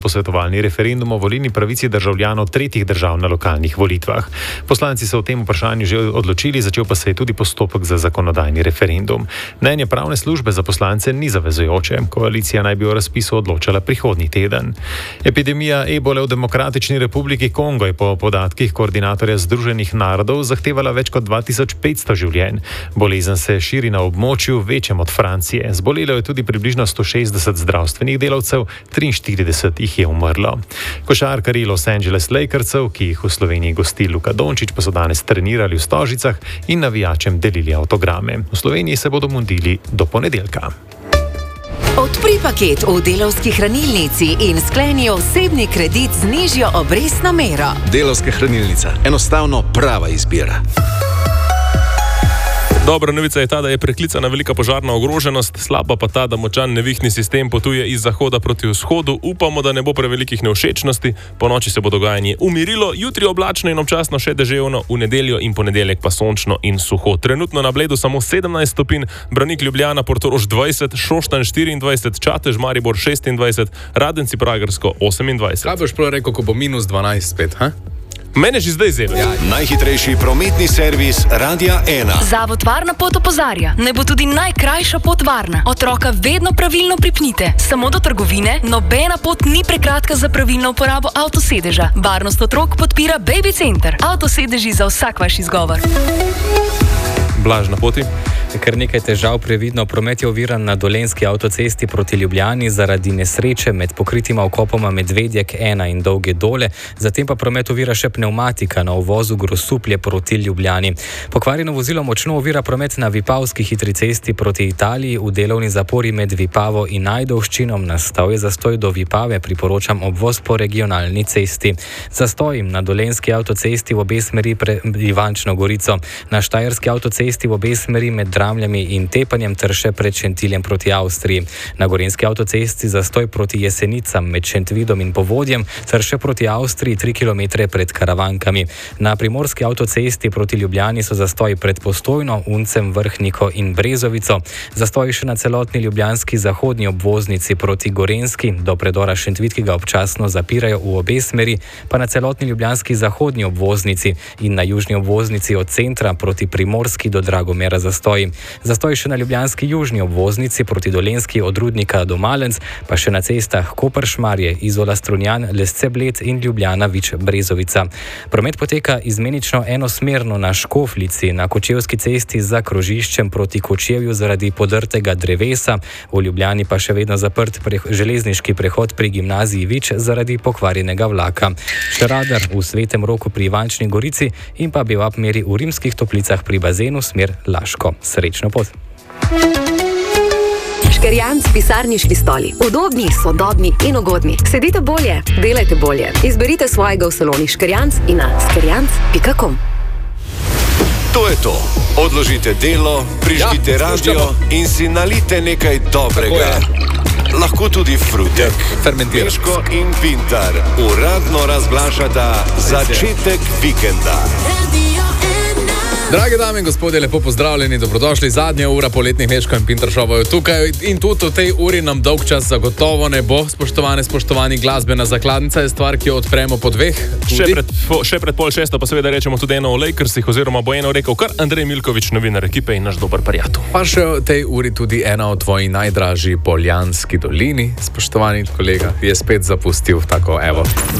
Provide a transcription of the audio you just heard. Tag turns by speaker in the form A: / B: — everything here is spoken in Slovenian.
A: posvetovalni referendum o volilni pravici državljanov tretjih držav na lokalnih volitvah. Poslanci so o tem vprašanju že odločili, začel pa se je tudi postopek za zakonodajni referendum. Mnenje pravne službe za poslance ni zavezujoče. Koalicija naj bi o razpisu odločala prihodnji teden. Epidemija ebole v Demokratični republiki Kongo je po podatkih koordinatorja Združenih narodov zahtevala več kot 2500 življenj. Bolezen se širi na območju večjem od Francije. Zbolelo je tudi približno 160 zdravstvenih delavcev, 43 je umrlo. Košarkarji Los Angeles Lakersov, ki jih v Sloveniji gosti Luka Dončić, pa so danes trenirali v Stožicah in navijačem delili avtograme. V Sloveniji se bodo mudili do ponedeljka.
B: Odpri paket v Delavski hranilnici in skleni osebni kredit z nižjo obrestno mero.
C: Delavska hranilnica. Enostavno prava izbira.
D: Dobra novica je ta, da je preklicana velika požarna ogroženost, slaba pa ta, da močan nevihni sistem potuje iz zahoda proti vzhodu. Upamo, da ne bo prevelikih nevšečnosti. Po noči se bo dogajanje umirilo, jutri oblačno in občasno še deževno, v nedeljo in ponedeljek pa sončno in suho. Trenutno na Bledu samo 17 stopinj, Branik Ljubljana, Portorož 20, Šoštanj 24, Čatež Maribor 26, Radenci Pragersko 28.
E: Kaj boš prav rekel, ko bo minus 12 spet, ha?
D: Mene že zdaj zebe.
C: Najhitrejši prometni servis Radia 1.
F: Zavod Varna pot opozarja, naj bo tudi najkrajša pot varna. Otroka vedno pravilno pripnite. Samo do trgovine, nobena pot ni prekratka za pravilno uporabo avtosedeža. Varnost otrok podpira Baby Center. Avtosedeži za vsak vaš izgovor.
D: Blaž na poti.
G: Ker nekaj težav previdno promet je oviran na Dolenjski avtocesti proti Ljubljani zaradi nesreče med pokritima okopoma Medvedjek 1 in Dolge Dole, zatem pa promet ovira še pneumatika na uvozu Grosuplje proti Ljubljani. Pokvarjeno vozilo močno ovira promet na Vipavski hitri cesti proti Italiji, v delovni zapori med Vipavo in Ajdovščinom. Nastal je zastoj do Vipave, priporočam obvoz po regionalni cesti. Zastoj na Dolenjski avtocesti v obe smeri pred Ivančno Gorico, na Štajerski avtocesti v obe smeri med Dramljami in Tepanjem ter še pred Šentiljem proti Avstriji. Na Gorenjski avtocesti zastoj proti Jesenicam med Šentvidom in Povodjem ter še proti Avstriji 3 km pred Karavankami. Na Primorski avtocesti proti Ljubljani so zastoj pred Postojno, Uncem, Vrhniko in Brezovico. Zastoj še na celotni ljubljanski zahodni obvoznici proti Gorenjski, do predora Šentvid, ki ga občasno zapirajo v obe smeri, pa na celotni ljubljanski zahodni obvoznici in na južni obvoznici od centra proti Primorski do Dragomera zastoj. Zastoj še na ljubljanski južni obvoznici proti Dolenjski od Rudnika do Malenc, pa še na cestah Koper-Šmarje, Izola Strunjan, Lesce Bled in Ljubljana Vič Brezovica. Promet poteka izmenično enosmerno na Škoflici, na Kočevski cesti za krožiščem proti Kočevju zaradi podrtega drevesa, v Ljubljani pa še vedno zaprt železniški prehod pri gimnaziji Vič zaradi pokvarjenega vlaka. Še radar v Svetem Roku pri Ivančni Gorici in pa bivap meri v Rimskih Toplicah pri bazenu smer Laško. Srečno pot.
H: Škerjanc pisarniški stoli. Udobni, sodobni in ugodni. Sedite bolje, delajte bolje. Izberite svojega v saloni Škerjanc in na škerjanc.com.
C: To je to. Odložite delo, prižgite radio in si nalite nekaj dobrega. Lahko tudi frutek. Meško in Pintar uradno razglašata začetek vikenda.
E: Drage dame in gospodje, lepo pozdravljeni, dobrodošli. Zadnja ura poletnih Meško in Pintar šovov je tukaj in tudi v tej uri nam dolg čas zagotovo ne bo. Spoštovani, glasbena zakladnica je stvar, ki jo odpremo po dveh.
D: Še pred pol šesto pa seveda rečemo tudi eno o Lakersih, oziroma bo eno rekel kar Andrej Milković, novinar ekipe in naš dober prijatelj.
E: Pa še v tej uri tudi ena o tvoji najdražji Poljanski dolini. Spoštovani kolega, je spet zapustil tako, evo.